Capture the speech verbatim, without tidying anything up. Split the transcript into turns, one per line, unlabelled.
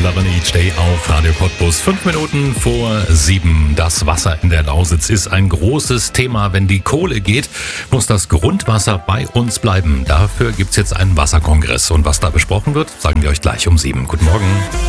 Lovin' Each Day auf Radio Cottbus. Fünf Minuten vor sieben. Das Wasser in der Lausitz ist ein großes Thema. Wenn die Kohle geht, muss das Grundwasser bei uns bleiben. Dafür gibt's jetzt einen Wasserkongress. Und was da besprochen wird, sagen wir euch gleich um sieben. Guten Morgen.